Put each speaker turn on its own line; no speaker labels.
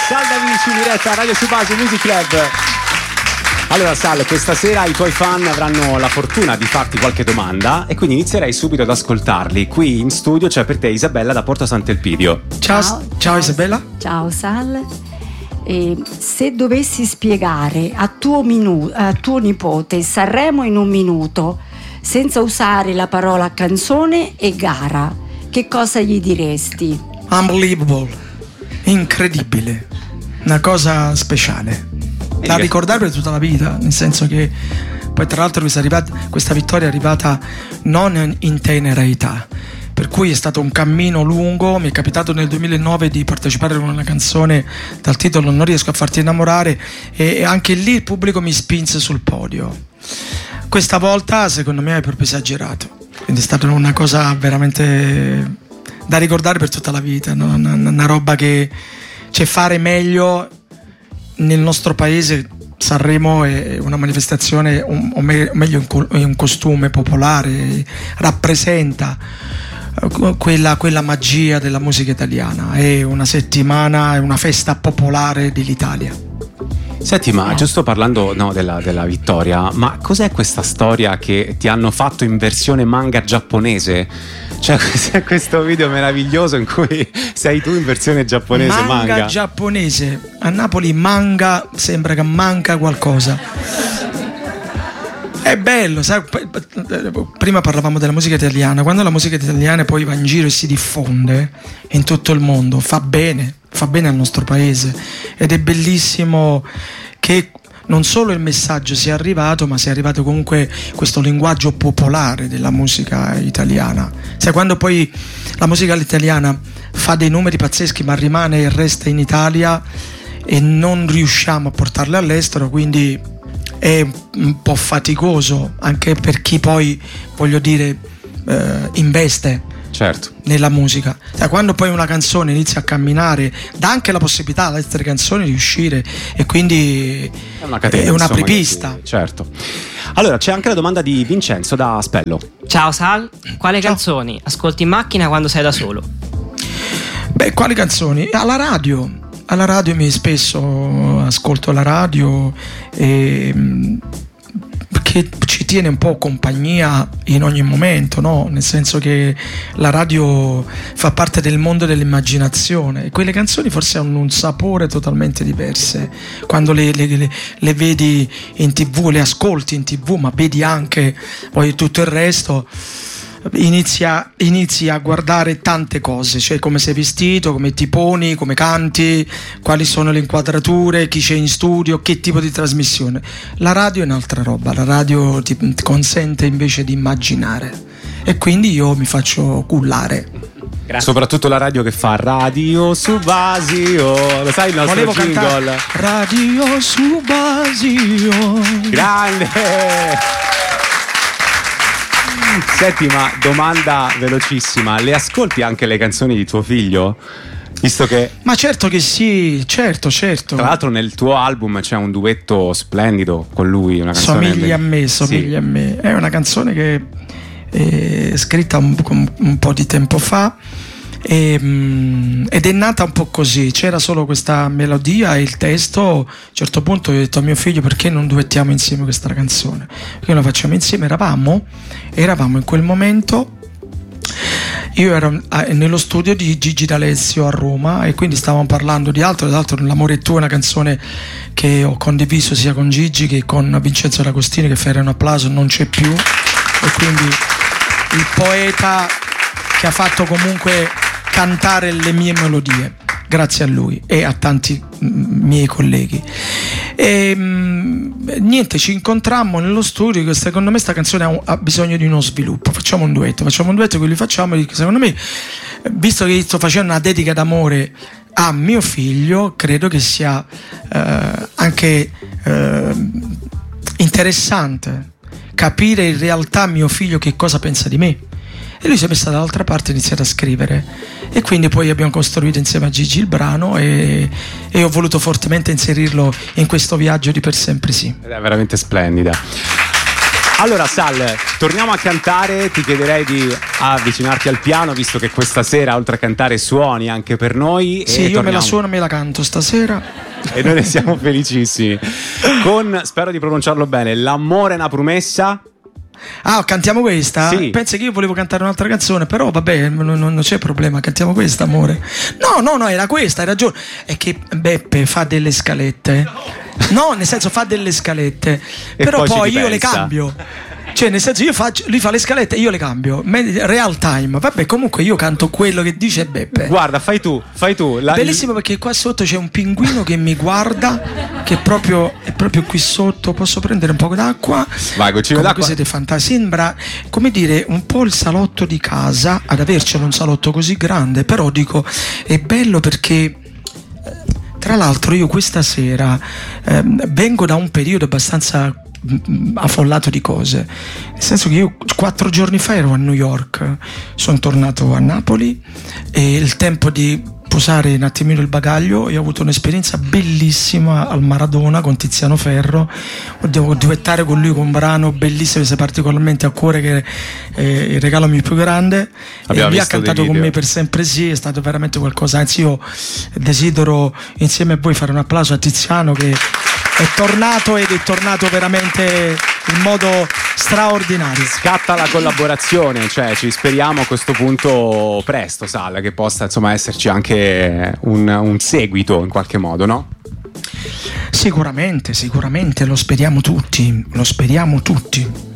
Sal Davici in diretta a Radio Subasi Music Club. Allora Sal, questa sera i tuoi fan avranno la fortuna di farti qualche domanda e quindi inizierei subito ad ascoltarli. Qui in studio c'è per te Isabella da Porto Sant'Elpidio.
Ciao Isabella.
Ciao Sal. Se dovessi spiegare a tuo nipote Sanremo in un minuto senza usare la parola canzone e gara, che cosa gli diresti?
Unbelievable, incredibile, una cosa speciale da ricordare per tutta la vita, nel senso che poi tra l'altro questa vittoria è arrivata non in tenera età, per cui è stato un cammino lungo. Mi è capitato nel 2009 di partecipare a una canzone dal titolo Non riesco a farti innamorare e anche lì il pubblico mi spinse sul podio. Questa volta secondo me è proprio esagerato, quindi è stata una cosa veramente da ricordare per tutta la vita, no? Una roba che c'è fare meglio nel nostro paese. Sanremo è una manifestazione, o meglio è un costume popolare, rappresenta quella magia della musica italiana, è una settimana, è una festa popolare dell'Italia.
Senti, ma giusto parlando della vittoria, ma cos'è questa storia che ti hanno fatto in versione manga giapponese? Cioè c'è questo video meraviglioso in cui sei tu in versione giapponese manga
giapponese. A Napoli manga sembra che manca qualcosa. È bello, sai? Prima parlavamo della musica italiana. Quando la musica italiana poi va in giro e si diffonde in tutto il mondo, fa bene al nostro paese, ed è bellissimo che non solo il messaggio sia arrivato, ma sia arrivato comunque questo linguaggio popolare della musica italiana. Sai, quando poi la musica italiana fa dei numeri pazzeschi ma rimane e resta in Italia e non riusciamo a portarla all'estero, quindi è un po' faticoso anche per chi poi, voglio dire, investe, certo, nella musica. Quando poi una canzone inizia a camminare, dà anche la possibilità alle altre canzoni di uscire, e quindi
è una catena,
è un'apripista.
Certo. Allora c'è anche la domanda di Vincenzo da Aspello.
Ciao Sal, quale canzoni ascolti in macchina quando sei da solo?
Beh, quali canzoni? Alla radio spesso ascolto la radio, che ci tiene un po' compagnia in ogni momento, no? Nel senso che la radio fa parte del mondo dell'immaginazione, e quelle canzoni forse hanno un sapore totalmente diverso quando le vedi in TV, le ascolti in TV, ma vedi anche poi tutto il resto. Inizi a guardare tante cose, cioè come sei vestito, come ti poni, come canti, quali sono le inquadrature, chi c'è in studio, che tipo di trasmissione. La radio è un'altra roba, la radio ti consente invece di immaginare, e quindi io mi faccio cullare.
Grazie. Soprattutto la radio che fa Radio Subasio, lo sai il nostro
Volevo
jingle?
Cantare Radio Subasio.
Grande! Senti, ma domanda velocissima, le ascolti anche le canzoni di tuo figlio? Visto che...
Ma certo che sì, certo.
Tra l'altro nel tuo album c'è un duetto splendido con lui, una canzone...
Somiglia a me. È una canzone che è scritta un po' di tempo fa, ed è nata un po' così. C'era solo questa melodia e il testo. A un certo punto ho detto a mio figlio: perché non duettiamo insieme questa canzone? Perché lo facciamo insieme? Eravamo in quel momento, io ero nello studio di Gigi D'Alessio a Roma, e quindi stavamo parlando di altro. Tra l'altro L'amore è tuo è una canzone che ho condiviso sia con Gigi che con Vincenzo D'Agostini, che fare un applauso, non c'è più, e quindi il poeta che ha fatto comunque cantare le mie melodie, grazie a lui e a tanti miei colleghi. E niente, ci incontrammo nello studio, che secondo me questa canzone ha bisogno di uno sviluppo. Facciamo un duetto, quelli facciamo. Secondo me, visto che sto facendo una dedica d'amore a mio figlio, credo che sia anche interessante capire in realtà mio figlio che cosa pensa di me. E lui si è messo dall'altra parte e ha iniziato a scrivere, e quindi poi abbiamo costruito insieme a Gigi il brano, e ho voluto fortemente inserirlo in questo viaggio di Per Sempre Sì.
Ed è veramente splendida. Allora Sal, torniamo a cantare, ti chiederei di avvicinarti al piano visto che questa sera oltre a cantare suoni anche per noi.
Sì, io me la suono e me la canto stasera.
E noi ne siamo felicissimi. Con, spero di pronunciarlo bene, L'amore è una promessa.
Ah, cantiamo questa?
Sì.
Pensa che io volevo cantare un'altra canzone, però vabbè, non c'è problema, cantiamo questa, amore. No, era questa, hai ragione. È che Beppe fa delle scalette. No, nel senso fa delle scalette,
E
però poi io
pensa.
le cambio. Cioè, nel senso, lui fa le scalette e io le cambio. Real time. Vabbè, comunque io canto quello che dice Beppe.
Guarda, fai tu.
Bellissimo, perché qua sotto c'è un pinguino che mi guarda, che è proprio qui sotto. Posso prendere un po' d'acqua?
Vai, goccino
Comunque
d'acqua.
siete fantastici. Sembra, come dire, un po' il salotto di casa, ad avercelo un salotto così grande. Però dico, è bello perché tra l'altro io questa sera vengo da un periodo abbastanza affollato di cose, nel senso che io 4 giorni fa ero a New York, sono tornato a Napoli e il tempo di posare un attimino il bagaglio e ho avuto un'esperienza bellissima al Maradona con Tiziano Ferro. Devo duettare con lui con un brano bellissimo, che è particolarmente a cuore, che è il regalo mio più grande.
Abbiamo
e lui ha
visto
cantato
dei
con
video.
me per sempre, sì, è stato veramente qualcosa. Anzi, io desidero insieme a voi fare un applauso a Tiziano, che è tornato ed è tornato veramente in modo straordinario.
Scatta la collaborazione, cioè ci speriamo a questo punto presto, Sal, che possa insomma esserci anche un seguito in qualche modo, no?
Sicuramente, lo speriamo tutti.